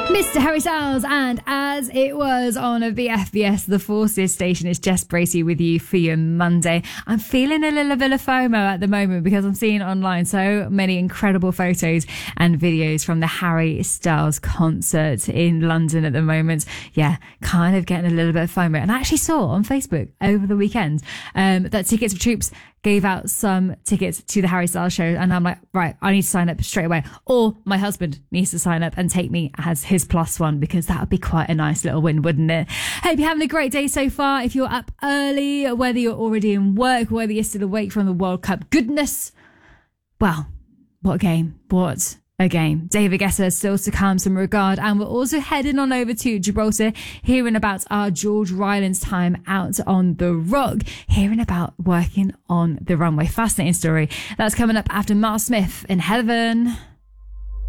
Mr. Harry Styles, and as it was on a BFBS The Forces station, it's Jess Bracey with you for your Monday. I'm feeling a little bit of FOMO at the moment because I'm seeing online so many incredible photos and videos from the Harry Styles concert in London at the moment. Yeah, kind of getting a little bit of FOMO. And I actually saw on Facebook over the weekend that Tickets for Troops gave out some tickets to the Harry Styles show, and I'm like, right, I need to sign up straight away, or my husband needs to sign up and take me as his plus one, because that would be quite a nice little win, wouldn't it? Hope you're having a great day so far. If you're up early, whether you're already in work, whether you're still awake from the World Cup goodness, well, what a game, what a game. David Guetta still to come, some regard, and we're also heading on over to Gibraltar, hearing about our George Ryland's time out on the rock, hearing about working on the runway. Fascinating story. That's coming up after Mark Smith in Heaven.